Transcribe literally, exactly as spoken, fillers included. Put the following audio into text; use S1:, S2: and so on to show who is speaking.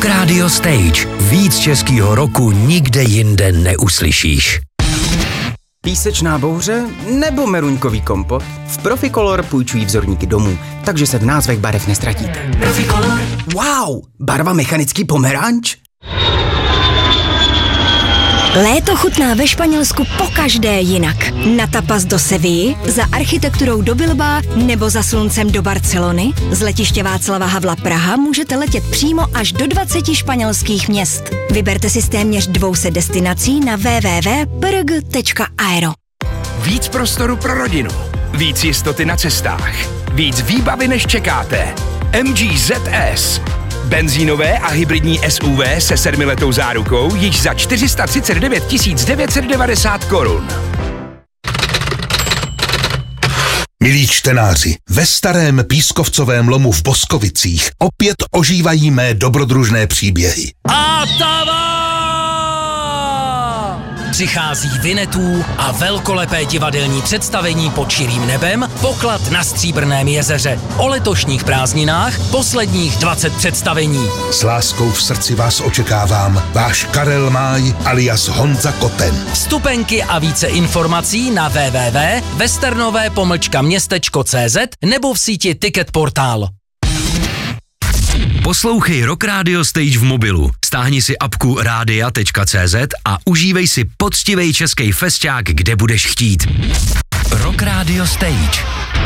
S1: Rock Radio Stage. Víc českýho roku nikde jinde neuslyšíš.
S2: Písečná bouře nebo meruňkový kompot? V Proficolor půjčují vzorníky domů, takže se v názvech barev nestratíte.
S3: Proficolor.
S2: Wow, barva mechanický pomeranč?
S4: Léto chutná ve Španělsku pokaždé jinak. Na tapas do Sevilly, za architekturou do Bilbaa nebo za sluncem do Barcelony? Z letiště Václava Havla Praha můžete letět přímo až do dvaceti španělských měst. Vyberte si z téměř dvou set destinací na w w w tečka p r g tečka aero.
S5: Víc prostoru pro rodinu, víc jistoty na cestách, víc výbavy než čekáte. M G Z S. Benzínové a hybridní S U V se sedmiletou zárukou již za čtyři sta třicet devět tisíc devět set devadesát korun.
S6: Milí čtenáři, ve starém pískovcovém lomu v Boskovicích opět ožívají mé dobrodružné příběhy.
S1: A tava! Přichází Vinetů a velkolepé divadelní představení pod širým nebem, Poklad na Stříbrném jezeře. O letošních prázdninách posledních dvacet představení.
S6: S láskou v srdci vás očekávám, váš Karel Máj alias Honza Koten.
S1: Vstupenky a více informací na w w w tečka westernové pomlčka městečko tečka cz nebo v síti Ticket Portal. Poslouchej Rock Radio Stage v mobilu. Stáhni si apku rádia tečka cé zet a užívej si poctivej český festiák, kde budeš chtít. Rock Radio Stage.